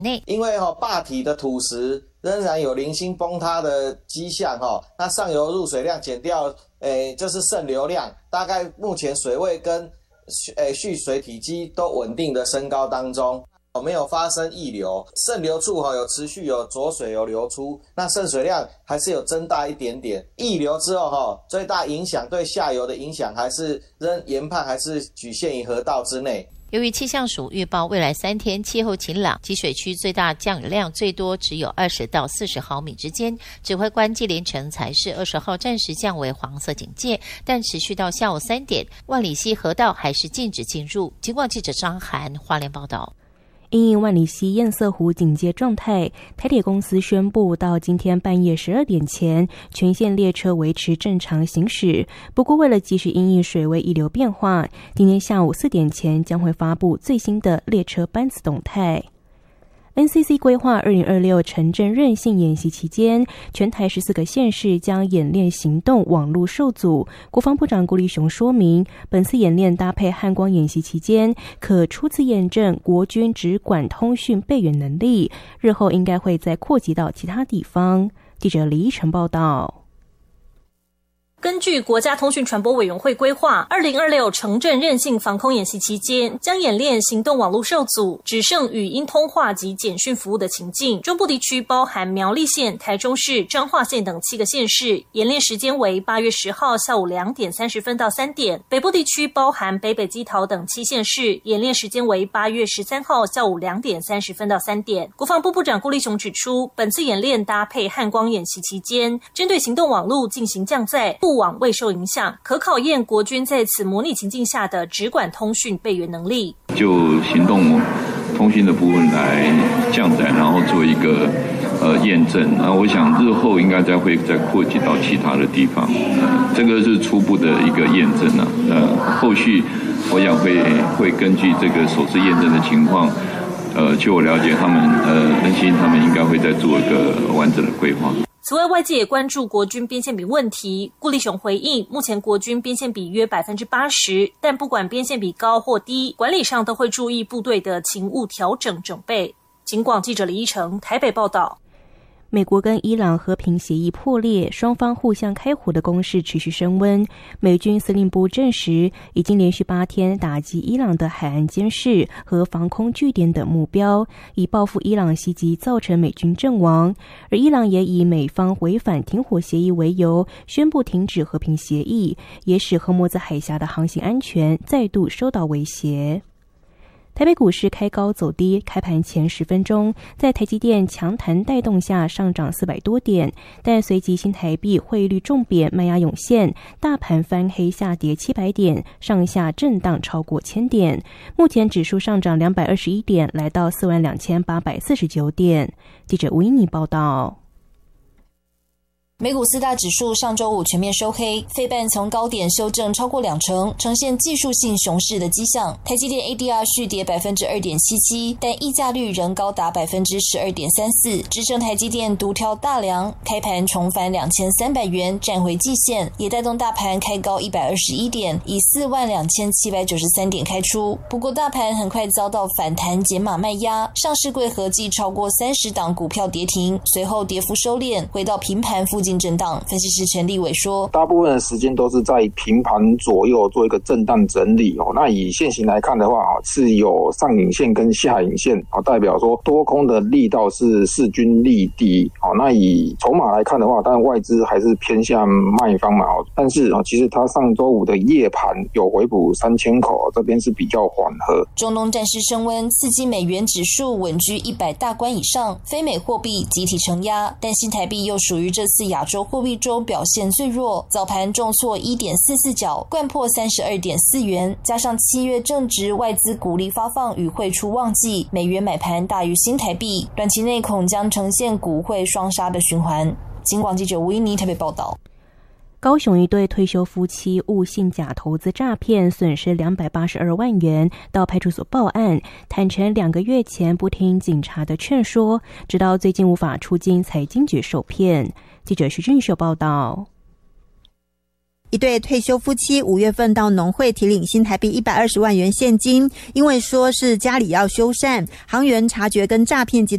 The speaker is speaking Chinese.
内。 因为坝体的土石仍然有零星崩塌的迹象，那上游入水量减掉就是渗流量，大概目前水位跟蓄水体积都稳定的升高当中，没有发生溢流，渗流处有持续有浊水有流出，那渗水量还是有增大一点点。溢流之后最大影响对下游的影响还是仍研判还是局限于河道之内。 由于气象署预报未来3天气候晴朗，集水区最大降雨量最多只有20到40毫米之间，指挥官季连成才是20号暂时降为黄色警戒，但持续到下午3点，万里溪河道还是禁止进入。警广记者张涵花莲报道。 因应万里溪堰塞湖警戒状态，台铁公司宣布到今天半夜12点前，全线列车维持正常行驶。不过，为了及时因应水位溢流变化，今天下午4点前将会发布最新的列车班次动态。NCC 规划2026城镇韧性演习期间，全台14个县市将演练行动网络受阻。国防部长郭立雄说明，本次演练搭配汉光演习期间，可初次验证国军只管通讯备援能力，日后应该会再扩及到其他地方。记者李依晨报道。 根据国家通讯传播委员会规划，2026城镇韧性防空演习期间，将演练行动网络受阻、只剩语音通话及简讯服务的情境。中部地区包含苗栗县、台中市、彰化县等7个县市，演练时间为8月10号下午2点30分到3点。北部地区包含北北基桃等7县市，演练时间为8月13号下午2点30分到3点。国防部部长郭立雄指出，本次演练搭配汉光演习期间，针对行动网络进行降载，布网未受影响，可考验国军在此模拟情境下的直管通讯备援能力。 就行动通讯的部分来降载，然后做一个验证，然后我想日后应该会再扩及到其他的地方，这个是初步的一个验证后续我想会根据这个首次验证的情况，就我了解他们NCC他们应该会再做一个完整的规划。 此外，外界也关注国军边线比问题。顾立雄回应，目前国军边线比约80%，但不管边线比高或低，管理上都会注意部队的勤务调整整备。警广记者李依成台北报道。 美国跟伊朗和平协议破裂，双方互相开火的攻势持续升温。美军司令部证实，已经连续8天打击伊朗的海岸监视和防空据点等目标，以报复伊朗袭击造成美军阵亡。而伊朗也以美方违反停火协议为由，宣布停止和平协议，也使荷默兹海峡的航行安全再度受到威胁。台北股市开高走低，开盘前10分钟，在台积电强弹带动下上涨400多点，但随即新台币汇率重贬，卖压涌现，大盘翻黑下跌700点，上下震荡超过1000点。目前指数上涨221点，来到42849点。记者吴依妮报道。 美股4大指数上周五全面收黑，费半从高点修正超过20%，呈现技术性熊市的迹象。台积电 ADR 续跌 2.77%， 但溢价率仍高达 12.34%， 支撑台积电独挑大梁，开盘重返2300元，站回季线，也带动大盘开高121点，以42793点开出。不过大盘很快遭到反弹减码卖压，上市柜合计超过30档股票跌停，随后跌幅收敛，回到平盘附近震荡。分析师陈立伟说， 大部分的时间都是在平盘左右做一个震荡整理。那以现行来看的话，是有上影线跟下影线，代表说多空的力道是势均力敌。那以筹码来看的话，当然外资还是偏向卖方嘛，但是其实它上周五的夜盘有回补3000口，这边是比较缓和。 中东战事升温，刺激美元指数稳居100大关以上，非美货币集体承压，但新台币又属于这次亚洲货币中表现最弱，早盘重挫 1.44 角，掼破 32.4 元，加上7月正值外资股利发放与汇出旺季，美元买盘大于新台币，短期内恐将呈现股汇双杀的循环。警广记者吴依妮台北报道。 高雄一对退休夫妻误信假投资诈骗，损失282万元，到派出所报案，坦承2个月前不听警察的劝说，直到最近无法出境才惊觉受骗。记者徐俊秀报道。 一对退休夫妻5月份到农会提领新台币120万元现金，因为说是家里要修缮，行员察觉跟诈骗集团